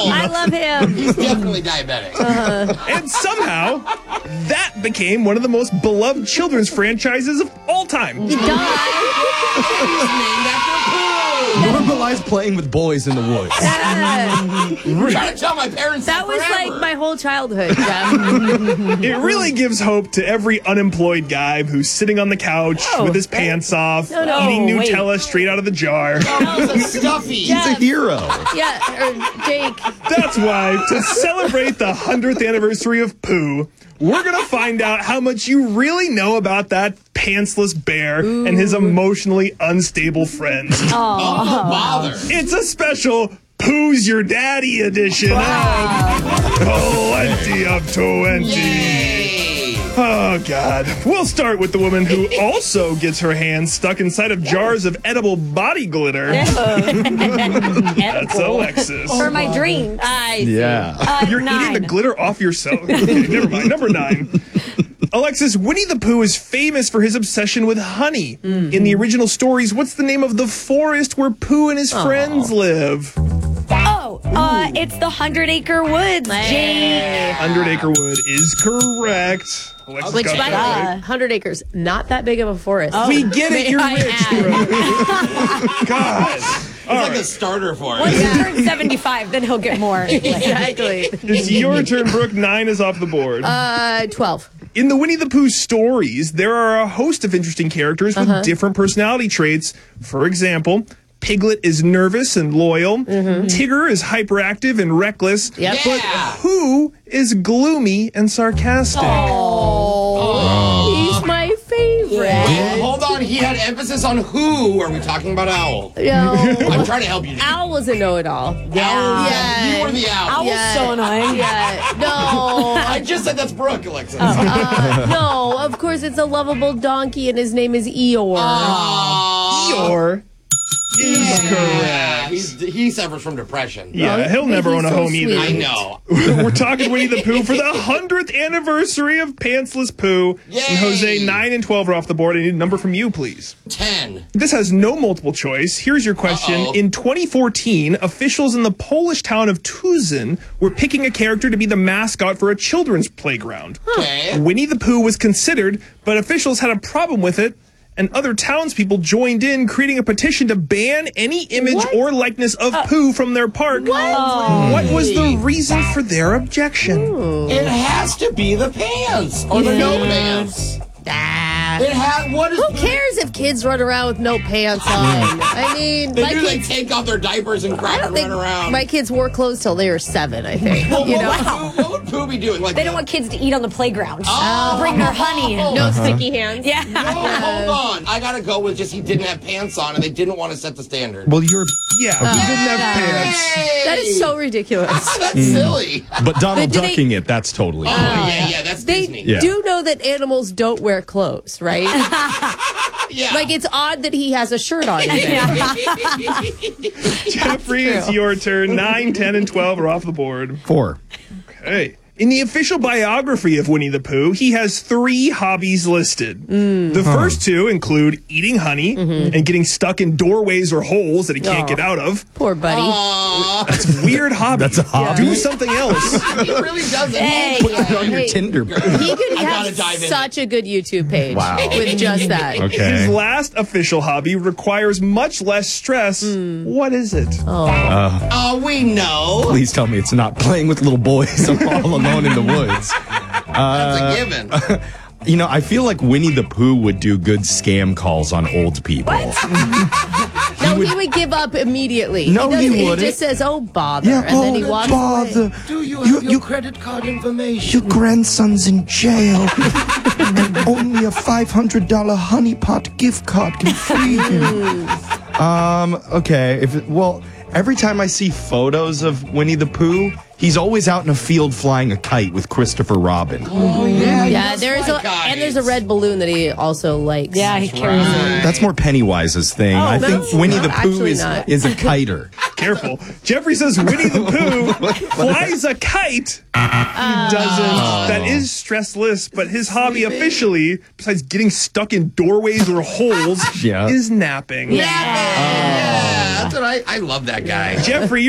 I love him. He's definitely diabetic. And somehow, that became one of the most beloved children's franchises of all time. He's named after Pooh. Normalize playing with boys in the woods. I'm trying to tell my parents That was forever. like my whole childhood, Jeff. It really gives hope to every unemployed guy who's sitting on the couch with his pants off, eating Nutella straight out of the jar. Oh, he's a stuffy. He's a hero. Yeah, or Jake. That's why, to celebrate the 100th anniversary of Pooh, we're going to find out how much you really know about that pantsless bear and his emotionally unstable friends. Oh, bother. It's a special Pooh's Your Daddy edition of Plenty of 20. Yay. Oh, God. We'll start with the woman who also gets her hands stuck inside of jars of edible body glitter. That's Alexis. For my dreams. I see. Yeah. You're eating the glitter off yourself. Okay, never mind. Number 9. Alexis, Winnie the Pooh is famous for his obsession with honey. In the original stories, what's the name of the forest where Pooh and his friends live? It's the 100-Acre Woods, Jake. 100 Acre Wood is correct. Alexis Which, got by the that way, right. 100 acres, not that big of a forest. We get it, you're I rich, add. bro. God. It's like a starter for Once it. he turns 75, then he'll get more. Exactly. It's your turn, Brooke. 9 is off the board. 12. In the Winnie the Pooh stories, there are a host of interesting characters with different personality traits. For example, Piglet is nervous and loyal. Tigger is hyperactive and reckless. Yep. But Yeah. Pooh is gloomy and sarcastic. He's my favorite. Hold on, he had emphasis on who. Are we talking about Owl? No. I'm trying to help you. Owl was a know-it-all. Owl, Yeah. you were the owl. Owl's so annoying. Yeah. No. I just said that's Brooke, Alexis. No, of course it's a lovable donkey and his name is Eeyore. Eeyore is correct. He suffers from depression. Yeah, he'll never He's own a so home either. sweet. I know. We're talking Winnie the Pooh for the 100th anniversary of Pantsless Pooh. Yay! And Jose, 9 and 12 are off the board. I need a number from you, please. 10. This has no multiple choice. Here's your question. Uh-oh. In 2014, officials in the Polish town of Tuzin were picking a character to be the mascot for a children's playground. Okay. Winnie the Pooh was considered, but officials had a problem with it, and other townspeople joined in, creating a petition to ban any image or likeness of Pooh from their park. What was the reason for their objection? It has to be the pants or the no pants. It has. What is? Who cares if kids run around with no pants on? I mean, They my do. They kids. take off their diapers and I crap don't and think run around. my kids wore clothes till they were 7, I think. Well, You what, know? what would Pooh be doing? Like They don't want kids to eat on the playground. Oh. Bring their honey. No sticky hands. Yeah. No, hold on. I gotta go with just he didn't have pants on, and they didn't want to set the standard. Well, you're. Yeah, he didn't have pants. Hey! That is so ridiculous. That's silly. But Donald Do they- ducking it, that's totally. Oh yeah, that's They Disney. Yeah. do know that animals don't wear clothes, right? Yeah. Like, it's odd that he has a shirt on. Even. Jeffrey, it's your turn. 9, 10, and 12 are off the board. 4. Okay. In the official biography of Winnie the Pooh, he has 3 hobbies listed. The first 2 include eating honey and getting stuck in doorways or holes that he can't get out of. Poor buddy. That's a weird hobby. That's a hobby? Do something else. He really does it. Hey. Put it on your Hey. Tinder. He could I gotta have dive in. such a good YouTube page Wow. with just that. Okay. His last official hobby requires much less stress. What is it? Oh, we know. Please tell me it's not playing with little boys all alone in the woods. That's a given. You know, I feel like Winnie the Pooh would do good scam calls on old people. No, he would give up immediately. No, he He wouldn't. just says, "Oh, bother," and then he walks away. Do you have your credit card information? Your grandson's in jail, and only a $500 Honey Pot gift card can free him. Okay. Well, every time I see photos of Winnie the Pooh, he's always out in a field flying a kite with Christopher Robin. Oh yeah, Yeah, there's a red balloon that he also likes. Yeah, he carries it. That's more Pennywise's thing. I think no, Winnie no, the Pooh actually is not. a kiter. Careful. Jeffrey says Winnie the Pooh flies a kite. He doesn't. That is stressless, but his hobby officially, besides getting stuck in doorways or holes, Yeah. is napping. Yeah, that's what I love that guy. Jeffrey,